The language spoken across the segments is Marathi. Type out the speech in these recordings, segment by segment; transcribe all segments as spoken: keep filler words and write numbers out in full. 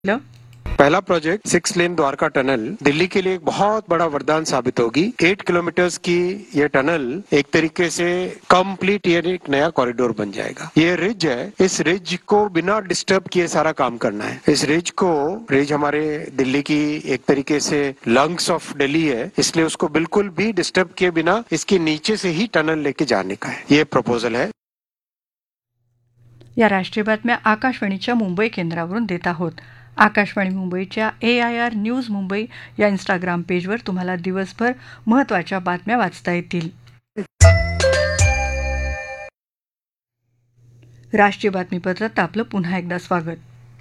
लो पहला project six lane Dwarka tunnel Delhi के लिए एक बहुत बड़ा वरदान साबित होगी। एट किलोमीटर्स की ये टनल एक तरीके से कंप्लीट ये एक नया कॉरिडोर बन जाएगा। ये रिज है, इस रिज को बिना डिस्टर्ब किए सारा काम करना है। इस रिज को रिज हमारे दिल्ली की एक तरीके से लंग्स ऑफ दिल्ली है, इसलिए उसको बिल्कुल भी डिस्टर्ब किए बिना इसके नीचे से ही टनल लेके जाने का है, ये प्रपोजल है। या राष्ट्रीय बातम्या आकाशवाणीच्या मुंबई केंद्रावरून देत आहोत. आकाशवाणी मुंबईच्या ए आय आर न्यूज मुंबई या इंस्टाग्राम पेजवर तुम्हाला दिवसभर महत्त्वाच्या बातम्या वाचता येतील. राष्ट्रीय बातमीपत्रात आपलं पुन्हा एकदा स्वागत.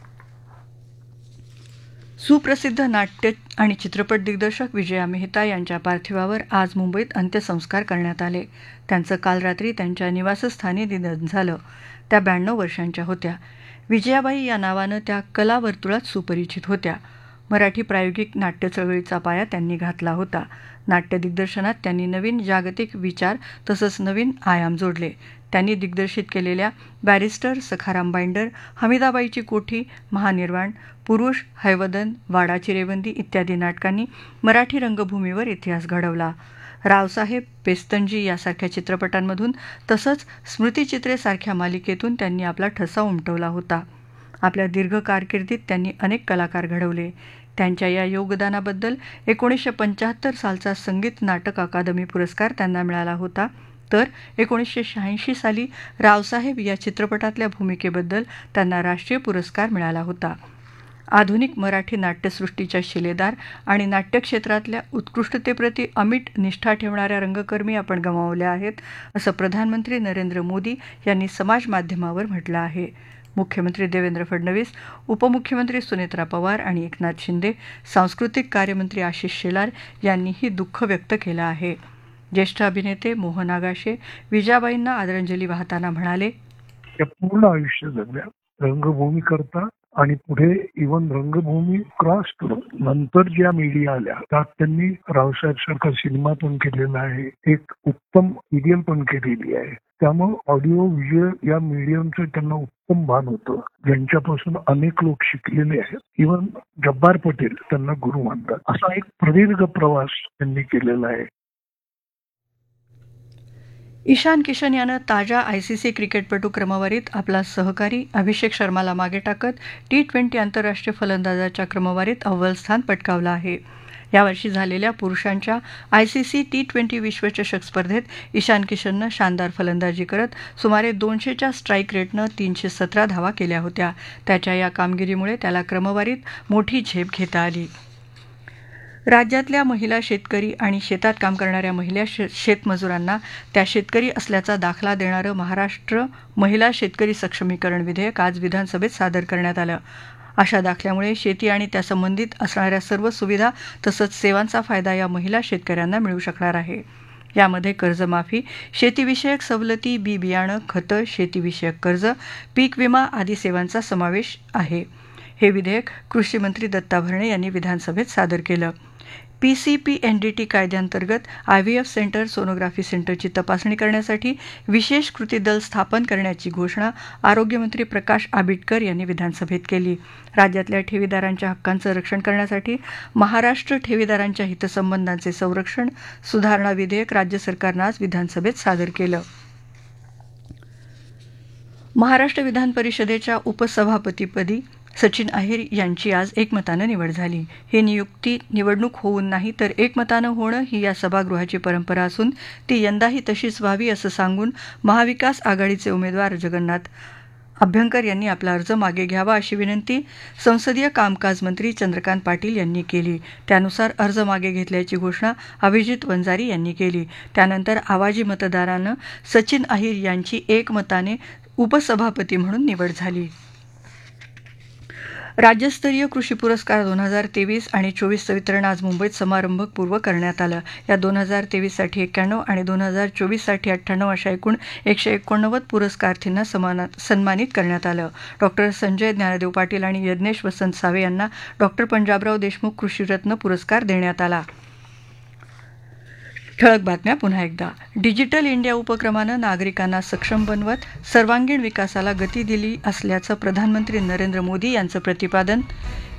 सुप्रसिद्ध नाट्य आणि चित्रपट दिग्दर्शक विजया मेहता यांच्या पार्थिवावर आज मुंबईत अंत्यसंस्कार करण्यात आले. त्यांचं काल रात्री त्यांच्या निवासस्थानी निधन झालं. त्या ब्याण्णव वर्षांच्या होत्या. विजयाबाई या नावानं त्या कलावर्तुळात सुपरिचित होत्या. मराठी प्रायोगिक नाट्य चळवळीचा पाया त्यांनी घातला होता. नाट्य दिग्दर्शनात त्यांनी नवीन जागतिक विचार तसंच नवीन आयाम जोडले. त्यांनी दिग्दर्शित केलेल्या बॅरिस्टर, सखाराम बाइंडर, हमीदाबाईची कोठी, महानिर्वाण, पुरुष, हैवदन, वाडाची रेवंदी इत्यादी नाटकांनी मराठी रंगभूमीवर इतिहास घडवला. रावसाहेब, पेस्तनजी यासारख्या चित्रपटांमधून तसंच स्मृतिचित्रे सारख्या मालिकेतून त्यांनी आपला ठसा उमटवला होता. आपल्या दीर्घ कारकिर्दीत त्यांनी अनेक कलाकार घडवले. त्यांच्या या योगदानाबद्दल एकोणीसशे पंच्याहत्तर सालचा संगीत नाटक अकादमी पुरस्कार त्यांना मिळाला होता. तर एकोणीसशे शहाऐंशी साली रावसाहेब या चित्रपटातल्या भूमिकेबद्दल त्यांना राष्ट्रीय पुरस्कार मिळाला होता. आधुनिक मराठी नाट्यसृष्टीच्या शिलेदार आणि नाट्यक्षेत्रातल्या उत्कृष्टतेप्रती अमिट निष्ठा ठेवणाऱ्या रंगकर्मी आपण गमावल्या आहेत, असं प्रधानमंत्री नरेंद्र मोदी यांनी समाज माध्यमावर म्हटलं आहे. मुख्यमंत्री देवेंद्र फडणवीस, उपमुख्यमंत्री सुनेत्रा पवार आणि एकनाथ शिंदे, सांस्कृतिक कार्यमंत्री आशिष शेलार यांनीही दुःख व्यक्त केलं आहे. ज्येष्ठ अभिनेते मोहन आगाशे विजयाबाईंना आदरांजली वाहताना म्हणाले, पूर्ण आयुष्य जगल्या रंगभूमी करता आणि पुढे इव्हन रंगभूमी क्रॉस करून नंतर ज्या मीडिया आल्या त्यात त्यांनी रावसाहेब सारखा सिनेमा पण केलेला आहे, एक उत्तम सिरियल पण केलेली आहे. त्यामुळे ऑडिओ व्हिज्युअल या मीडियमचं त्यांना उत्तम भान होतं, ज्यांच्यापासून अनेक लोक शिकलेले आहेत. इव्हन जब्बार पटेल त्यांना गुरु मानतात. असा एक प्रदीर्घ प्रवास त्यांनी केलेला आहे. ईशान किशन यानं ताज्या आयसीसी क्रिकेटपटू क्रमवारीत आपला सहकारी अभिषेक शर्माला मागे टाकत टी ट्वेंटी आंतरराष्ट्रीय फलंदाजाच्या क्रमवारीत अव्वल स्थान पटकावलं आहे. यावर्षी झालेल्या पुरुषांच्या आयसीसी टी ट्वेंटी विश्वचषक स्पर्धेत ईशान किशननं शानदार फलंदाजी करत सुमारे दोनशेच्या स्ट्राईक रेटनं तीनशे सतरा धावा केल्या होत्या. त्याच्या या कामगिरीमुळे त्याला क्रमवारीत मोठी झेप घेता आली. राज्यातल्या महिला शेतकरी आणि शेतात काम करणाऱ्या महिला शेतमजुरांना त्या शेतकरी असल्याचा दाखला देणारं महाराष्ट्र महिला शेतकरी सक्षमीकरण विधेयक आज विधानसभेत सादर करण्यात आलं. अशा दाखल्यामुळे शेती आणि त्यासंबंधित असणाऱ्या सर्व सुविधा तसंच सेवांचा फायदा या महिला शेतकऱ्यांना मिळू शकणार आहे. यामध्ये कर्जमाफी, शेतीविषयक सवलती, बी बियाणं, खतं, शेतीविषयक कर्ज, पीक विमा आदी सेवांचा समावेश आहे. हे विधेयक कृषी मंत्री दत्ता भरणे यांनी विधानसभेत सादर केलं. पीसीपीएनडीटी कायद्याअंतर्गत आयव्हीएफ सेंटर, सोनोग्राफी सेंटरची तपासणी करण्यासाठी विशेष कृती दल स्थापन करण्याची घोषणा आरोग्यमंत्री प्रकाश आंबेडकर यांनी विधानसभेत केली. राज्यातल्या ठेवीदारांच्या हक्कांचं रक्षण करण्यासाठी महाराष्ट्र ठेवीदारांच्या हितसंबंधांचे संरक्षण सुधारणा विधेयक राज्य सरकारनं आज विधानसभेत सादर केलं. महाराष्ट्र विधान परिषदेच्या उपसभापतीपदी सचिन अहिर यांची आज एकमतानं निवड झाली. ही नियुक्ती निवडणूक होऊन नाही तर एकमतानं होणं ही या सभागृहाची परंपरा असून ती यंदाही तशीच व्हावी असं सांगून महाविकास आघाडीचे उमेदवार जगन्नाथ अभ्यंकर यांनी आपला अर्ज मागे घ्यावा अशी विनंती संसदीय कामकाज मंत्री चंद्रकांत पाटील यांनी केली. त्यानुसार अर्ज मागे घेतल्याची घोषणा अभिजित वंजारी यांनी केली. त्यानंतर आवाजी मतदारानं सचिन अहिर यांची एकमताने उपसभापती म्हणून निवड झाली. राज्यस्तरीय कृषी पुरस्कार दोन हजार तेवीस आणि चोवीसचं वितरण आज मुंबईत समारंभपूर्व करण्यात आलं. या दोन हजार तेवीससाठी एक्क्याण्णव आणि दोन हजार चोवीससाठी अठ्ठ्याण्णव अशा एकूण एकशे एकोणनव्वद पुरस्कारार्थींना सन्मानित करण्यात आलं. डॉक्टर संजय ज्ञानदेव पाटील आणि यज्ञेश वसंत सावे यांना डॉक्टर पंजाबराव देशमुख कृषीरत्न पुरस्कार देण्यात आला. ठळक बातम्या पुन्हा एकदा. डिजिटल इंडिया उपक्रमानं नागरिकांना सक्षम बनवत सर्वांगीण विकासाला गती दिली असल्याचं प्रधानमंत्री नरेंद्र मोदी यांचं प्रतिपादन.